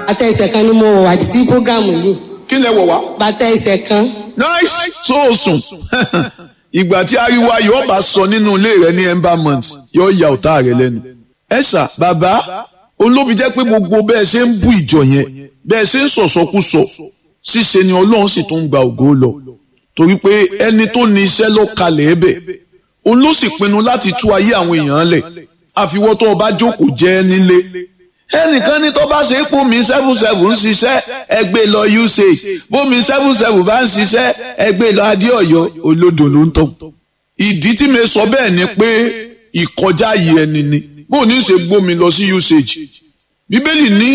bàtà ẹsẹ̀ kan ni mo wọ̀ wá sí prógrámù yìí. kí lẹ wọ̀ wá. bàtà ẹsẹ̀ kan. nice sóòsùn ìgbà tí ariwo ayọ̀ bá sọ nínú ilé rẹ ní embalmment yóò ya ọ̀tá rẹ lẹ́nu. ẹ ṣá bàbá olóbi jẹ́ pé gbogbo bẹ́ẹ̀ ṣe ń bú ìjọ yẹn bẹ́ẹ̀ ṣe ń sọ̀sọ́kúsọ ṣíṣe ni Ọlọ́run sì tún gba ògo lọ torí pé ẹni tó ní iṣẹ́ ló kalẹ̀ ẹ̀bẹ̀ òun ló sì pinnu láti tú ayé àwọn èèyàn lẹ̀ àfiwọ́ tó o bá jókòó jẹ́ nílé ẹnìkan ní tó bá ṣe é pò mí 77 ń ṣiṣẹ́ ẹgbẹ́ lọ usage bómi 77 bá ń ṣiṣẹ́ ẹgbẹ́ lọ adéọ̀yọ́ olódò ló ń tọ́. ìdí tí mi sọ bẹ́ẹ̀ ni pé ìkọjá yìí ẹni ni bó ní ṣe gbómi lọ sí usage bíbélì ní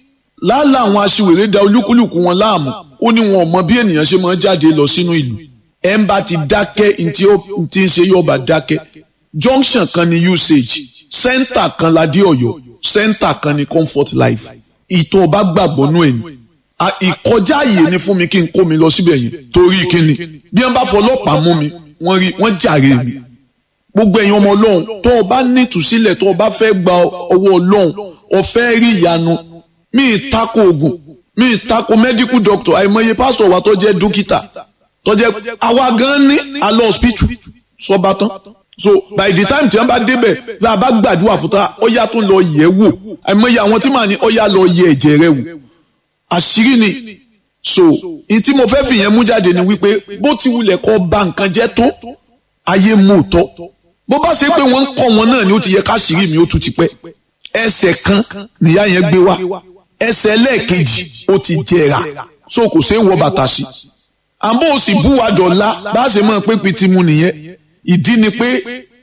lálẹ́ àwọn aṣiwèrè da olúkúlùkù wọn láàmú ó ní wọn ò mọ bí ènìyàn ṣe máa jáde lọ sínú ìlú ẹ̀ ń bá ti dákẹ́ ntí ń ṣe yóò bá dákẹ́ junction kan ní usage center kan ládéọ̀yọ́ center kan ní comfort life ìtọ́ ọba gbàgbọ́ nú ẹ̀yìn ìkọjá ààyè ni fún mi kí n kó mi lọ síbẹ̀ yẹn torí kíni bí wọ́n bá fọlọ́pàá mú mi wọ́n jàre mi gbogbo ẹ̀yin ọmọ Ọlọ́run tó o bá nítùsílẹ̀ tó o bá fẹ́ gba ọwọ́ Ọlọ́run o fẹ́ rí ìyanu mi ì tako oògùn mi ì tako medical doctor àìmọye pásítọ̀ wa tó jẹ́ dókítà tó jẹ́ àwa gan ní alọ́ hospital sọba tán so by the time tí wọ́n bá débẹ̀ bí a bá gbàdúrà fún ta ọ̀yá tó lọ yẹ̀ wò àìmọye àwọn tí màá ní ọ̀yá lọ yẹ̀ ẹ̀jẹ̀ rẹ̀ wò àṣírí ni so ìtí mo fẹ́ fìyẹn mú jáde ni wípé bó ti wulẹ̀ kọ́ ba nǹkan jẹ́ tó ayé mú tọ́ bó bá ṣe pé wọ́n ń kọ́ wọn náà ni ó ti yẹ káṣírí mi ó tún ti pẹ́ ẹsẹ̀ kan nìyá yẹn gbé wá ẹsẹ̀ lẹ́ẹ̀kejì ó ti jẹrà so kò ṣeé wọ bàtà sí àbó o sì bú wa dọ̀la bá a ṣe máa pé pitì mu nìyẹn ìdí ni pé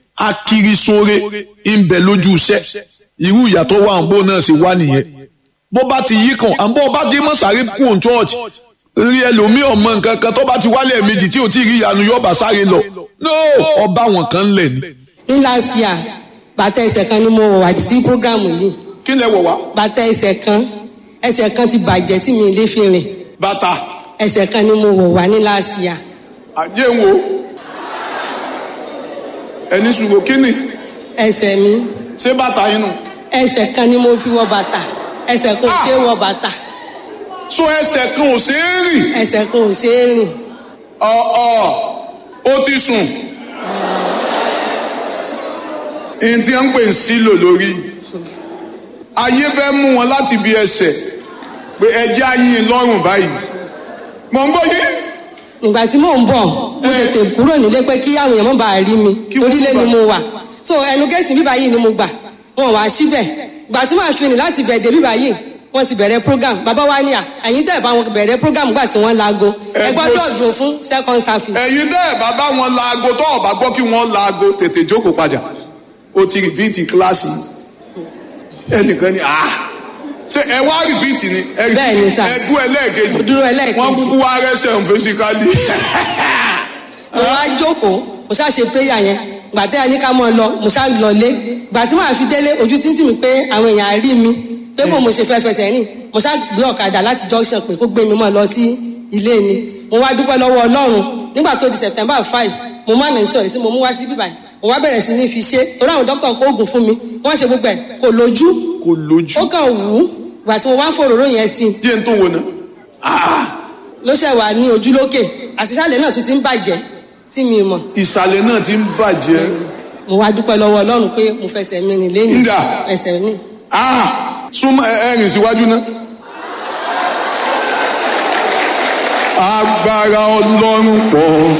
akirisore ń bẹ lójú iṣẹ́ irú ìyàtọ̀ wa àbó náà ṣe wá nìyẹn bó bá ti yí kan àbó ọba dé mọ́sàárì kú òun church rí ẹlòmíì ọmọ nǹkan kan tó bá ti wálẹ̀ méjì tí ò tí ì rí ìyanu yọba sáré lọ no ọba wọn kan lẹ̀ ni. ní last year bàtà ẹsẹ̀ kan ni mo wọ̀ wá sí prógrámù yìí. kí lẹ wọ̀ wá. bàtà ẹsẹ̀ kan ti bàjẹ́ tí mi lè fi rìn. bàtà. ẹsẹ̀ kan ni mo wọ̀ wá ní last year. àjẹ́ ń wo ẹni ṣùgbọ́n kí ni. ẹsẹ̀ mi. ṣé bàtà yín nù. ẹsẹ̀ kan ni mo fi wọ bàtà ẹsẹ̀ kan ò ṣe é wọ bàtà. so ẹsẹ̀ kan ò ṣe é rìn. ẹsẹ̀ kan ò ṣe é rìn. ó ti sùn. ẹni tí wọ́n ń pè ń sílò lórí ayé fẹ́ mú wọn láti bí ẹsẹ̀ pé ẹjẹ́ ayín lọ́rùn báyìí mọ̀ ń bọ́ yé. ìgbà tí mò ń bọ̀ mo tètè kúrò nílé pé kí àwọn èèyàn má bàa rí mi orílẹ̀ ni mo wà so ẹnu géètì bíbá yìí ni mo gbà wọn wá síbẹ̀ ìgbà tí màá fi rìn láti bẹ̀ẹ̀dẹ̀ bíbá yìí wọ́n ti bẹ̀rẹ̀ program bàbá wa ní ẹ̀yin tẹ́ ẹ̀ bá wọn bẹ̀rẹ̀ program gbà tí wọ́n laago ẹ gbọ́dọ̀ dùn fún second service. ẹ̀yin tẹ́ ẹ̀ bá bá wọn laago tó ọ̀bá gbọ́ kí wọ́n laago tètè jókòó padà ó ti rìpíìtì kíláàsì ẹnìkan ni ṣe ẹ wá rìpíìtì ni ẹ dúró ẹlẹ́ẹ̀kejì wọ́n kúkú wá rẹ́sẹ̀ ń fẹ́síkálì. mo wá jókòó mo ṣáà ṣe prayer yẹn gbàtẹ́ ẹni ká mọ́ lọ mo ṣáà lọlé gbà tí màá fi délé ojú títì mi pé àwọn èèyàn rí mi pé bó mo ṣe fẹ́ fẹsẹ̀ rìn mo ṣáà gbé ọ̀kadà láti junction pé kó gbé mi mọ́ lọ sí ilé ni mo wá dúpẹ́ lọ́wọ́ Ọlọ́run nígbà tó di September 5 mo má nà ní sọ̀rọ̀ tí mo mú wá sí bíbáyìí mo wá bẹ̀rẹ̀ sí ní fi ṣe torí àwọn dókítà kó oògùn fún mi wọ́n ṣe gbogbo ẹ̀ kò lójú ó kàn wù ú gbà tí mo wá ń fòròró yẹn sí i. díẹ̀ tó wò ná. ló ṣe wà ní ojú lókè àṣìṣàlẹ̀ náà tún ti ń bàjẹ́ tí mi mọ̀. ìsàlẹ̀ náà ti ń bàjẹ́. mo wá dúpẹ́ lọ́wọ́ Ọlọ́run pé mo fẹsẹ̀ mi rìn lẹ́yìn ẹsẹ̀ mi. súnmọ́ ẹ̀rìn síwájú náà. agbára Ọlọ́run pọ̀